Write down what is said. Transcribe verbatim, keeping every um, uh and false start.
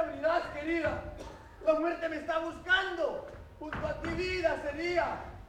abrirás, querida. La muerte me está buscando. Junto a ti vida sería.